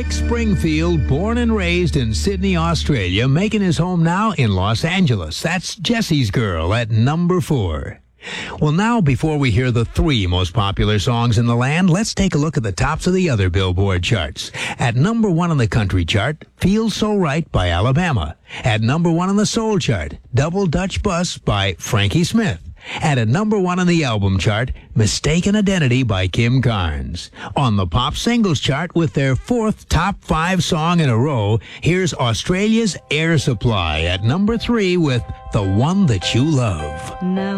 Rick Springfield, born and raised in Sydney, Australia, making his home now in Los Angeles. That's Jesse's Girl at number 4. Well, now, before we hear the 3 most popular songs in the land, let's take a look at the tops of the other Billboard charts. At number 1 on the country chart, Feels So Right by Alabama. At number 1 on the soul chart, Double Dutch Bus by Frankie Smith. And at number 1 on the album chart, Mistaken Identity by Kim Carnes. On the pop singles chart with their 4th top 5 song in a row, here's Australia's Air Supply at number 3 with The One That You Love. Now